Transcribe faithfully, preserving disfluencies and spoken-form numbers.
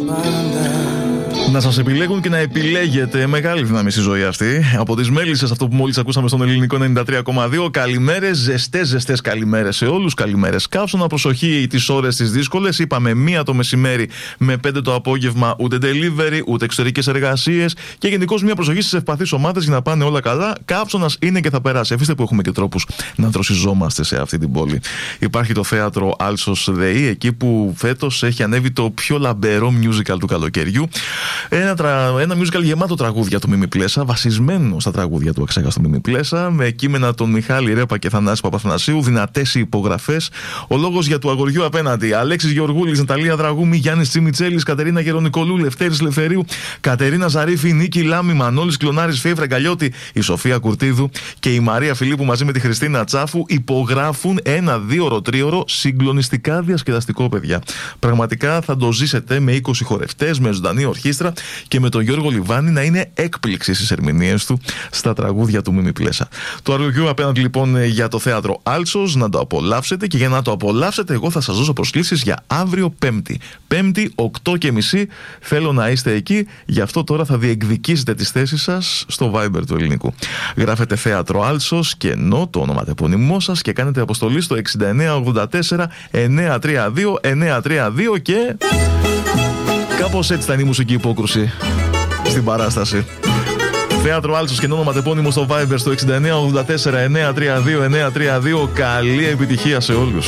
Να σας επιλέγουν και να επιλέγετε. Μεγάλη δύναμη στη ζωή αυτή. Από τις μέλισσες, αυτό που μόλις ακούσαμε στον Ελληνικό ενενήντα τρία κόμμα δύο. Καλημέρες, ζεστές, ζεστές καλημέρες σε όλους. Καλημέρες. Κάψωνα, προσοχή τις ώρες τις δύσκολες. Είπαμε μία το μεσημέρι με πέντε το απόγευμα. Ούτε delivery, ούτε εξωτερικές εργασίες. Και γενικώς μία προσοχή στις ευπαθείς ομάδες για να πάνε όλα καλά. Κάψωνας είναι και θα περάσει. Αφήστε που έχουμε και τρόπους να δροσιζόμαστε σε αυτή την πόλη. Υπάρχει το θέατρο Άλσος ΔΕΗ, εκεί που φέτος έχει ανέβει το πιο λαμπερό musical του καλοκαιριού. Ένα, τρα... ένα musical γεμάτο τραγούδια του Μίμη Πλέσα, βασισμένο στα τραγούδια του αξέχαστου Μίμη Πλέσα, με κείμενα των Μιχάλη Ρέπα και Θανάση Παπαθανασίου, δυνατές οι υπογραφές. Ο λόγος για του αγοριού απέναντι. Αλέξης Γεωργούλης, Ναταλία Δραγούμη, Γιάννης Τσιμιτσέλης, Κατερίνα Γερονικολού, Λευτέρης Λευθερίου, Κατερίνα Ζαρίφη, Νίκη Λάμη, Μανώλης Κλονάρης, Φέη Φραγκαλιώτη, η Σοφία Κουρτίδου και η Μαρία Φιλίππου μαζί με τη Χριστίνα Τσάφου υπογράφουν ένα δύο-ώρο τρίωρο συγκλονιστικά διασκεδαστικό, παιδιά. Πραγματικά θα το ζήσετε με είκοσι χορευτές, με ζωντανή ορχήστρα και με τον Γιώργο Λιβάνη να είναι έκπληξη στις ερμηνείες του στα τραγούδια του Μίμη Πλέσα. Το αγοριού απέναντι λοιπόν για το θέατρο Άλσος, να το απολαύσετε, και για να το απολαύσετε εγώ θα σας δώσω προσκλήσεις για αύριο Πέμπτη. Πέμπτη οκτώ και μισή θέλω να είστε εκεί, γι' αυτό τώρα θα διεκδικήσετε τις θέσεις σας στο Viber του Ελληνικού. Γράφετε θέατρο Άλσος και ενώ το ονοματεπώνυμό σας και κάνετε αποστολή στο εξήντα εννέα ογδόντα τέσσερα εννιακόσια τριάντα δύο εννιακόσια τριάντα δύο και... κάπως έτσι θα είναι η μουσική υπόκρουση στην παράσταση. Θέατρο Άλσος και ονοματεπώνυμο στο Viber στο εξήντα εννέα ογδόντα τέσσερα εννιακόσια τριάντα δύο εννιακόσια τριάντα δύο. Καλή επιτυχία σε όλους.